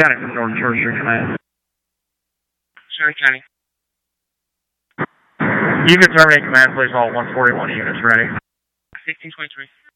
County from North Georgia Command. Sherry County. You can terminate command, please, all 141 units ready. 1623.